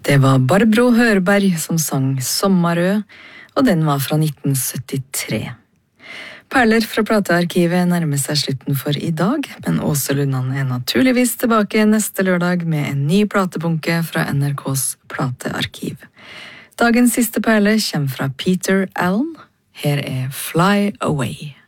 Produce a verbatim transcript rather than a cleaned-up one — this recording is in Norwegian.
Det var Barbro Hørberg som sang Sommarø, og den var fra nitten syttitre. Perler fra platearkivet nærmer seg slutten for i dag, men Åse Lundan er naturligvis tilbake neste lørdag med en ny platebunke fra N R K's platearkiv. Dagens siste perle kommer fra Peter Allen. Her er Fly Away.